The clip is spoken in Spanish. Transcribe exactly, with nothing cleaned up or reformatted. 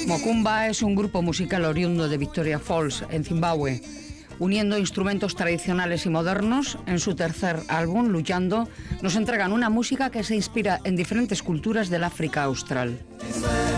Mokumba es un grupo musical oriundo de Victoria Falls, en Zimbabue, uniendo instrumentos tradicionales y modernos. En su tercer álbum, Luchando, nos entregan una música que se inspira en diferentes culturas del África austral.